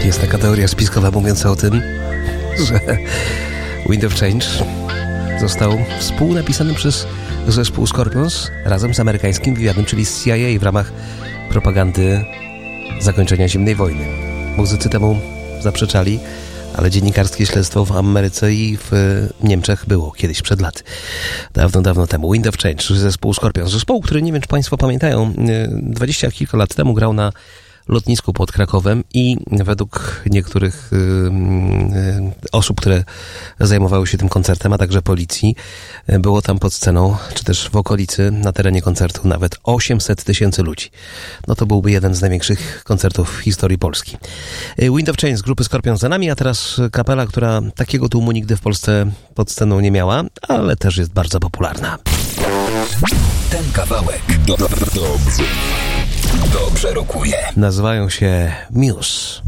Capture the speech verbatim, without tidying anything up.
Jest taka teoria spiskowa mówiąca o tym, że Wind of Change został współnapisany przez zespół Scorpions razem z amerykańskim wywiadem, czyli z C I A w ramach propagandy zakończenia zimnej wojny. Muzycy temu zaprzeczali, ale dziennikarskie śledztwo w Ameryce i w Niemczech było kiedyś przed laty. Dawno, dawno temu. Wind of Change, zespół Scorpions. Zespołu, który nie wiem, czy Państwo pamiętają, dwadzieścia kilka lat temu grał na lotnisku pod Krakowem i według niektórych y, y, osób, które zajmowały się tym koncertem, a także policji, y, było tam pod sceną, czy też w okolicy, na terenie koncertu nawet osiemset tysięcy ludzi. No to byłby jeden z największych koncertów w historii Polski. Y, Wind of Change z grupy Scorpions za nami, a teraz kapela, która takiego tłumu nigdy w Polsce pod sceną nie miała, ale też jest bardzo popularna. Ten kawałek do, do, do, dobrze, dobrze rokuje. Nazywają się Muse.